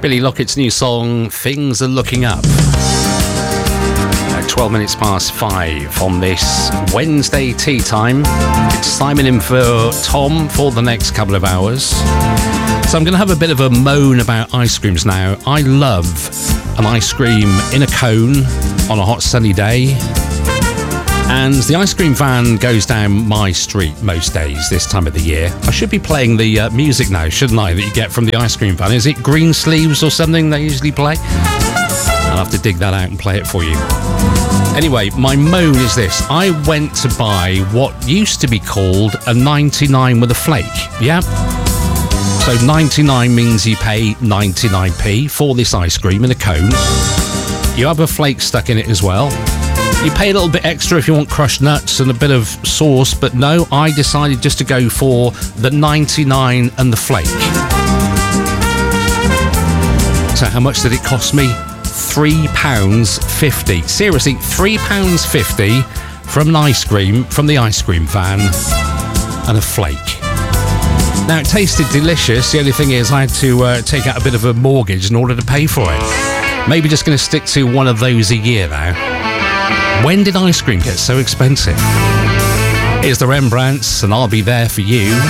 Billy Lockett's new song, Things Are Looking Up. 12 minutes past 5 on this Wednesday tea time. It's Simon in for Tom for the next couple of hours. So I'm going to have a bit of a moan about ice creams now. I love an ice cream in a cone on a hot sunny day. And the ice cream van goes down my street most days this time of the year. I should be playing the music now, shouldn't I, that you get from the ice cream van? Is it Green Sleeves or something they usually play? I'll have to dig that out and play it for you. Anyway, my moan is this. I went to buy what used to be called a 99 with a flake. Yeah? So 99 means you pay 99p for this ice cream in a cone. You have a flake stuck in it as well. You pay a little bit extra if you want crushed nuts and a bit of sauce, but no, I decided just to go for the 99 and the flake. So how much did it cost me? £3.50. Seriously, £3.50 from an ice cream from the ice cream van and a flake. Now, it tasted delicious. The only thing is I had to take out a bit of a mortgage in order to pay for it. Maybe just going to stick to one of those a year now. When did ice cream get so expensive? Here's the Rembrandts, and I'll be there for you.